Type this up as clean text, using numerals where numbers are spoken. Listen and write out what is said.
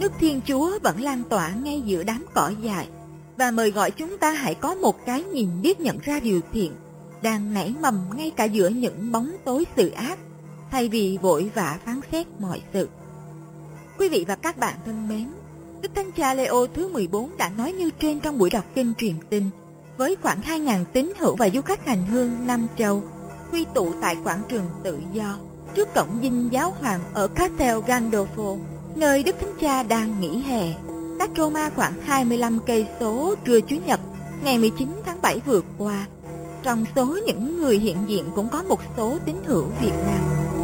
nước Thiên Chúa vẫn lan tỏa ngay giữa đám cỏ dại và mời gọi chúng ta hãy có một cái nhìn biết nhận ra điều thiện đang nảy mầm ngay cả giữa những bóng tối sự ác, thay vì vội vã phán xét mọi sự. Quý vị và các bạn thân mến, Đức Thánh Cha Leo thứ 14 đã nói như trên trong buổi đọc kinh truyền tin, với khoảng 2.000 tín hữu và du khách hành hương năm châu quy tụ tại quảng trường Tự Do trước cổng dinh giáo hoàng ở Castel Gandolfo, nơi Đức Thánh Cha đang nghỉ hè, cách Roma khoảng 25 cây số trưa Chủ nhật ngày 19 tháng 7 vừa qua. Trong số những người hiện diện cũng có một số tín hữu Việt Nam.